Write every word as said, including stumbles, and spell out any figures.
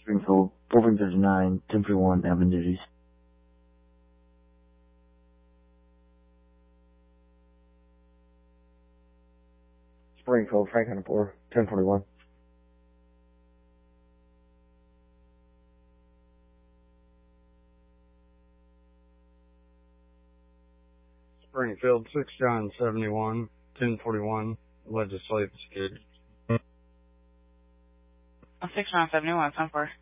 Springfield, four thirty-nine, ten forty-one, admin duties. Springfield, Franklin four, ten forty-one. Springfield, six John seventy-one, ten forty-one, legislative escape. six John seventy-one, ten four.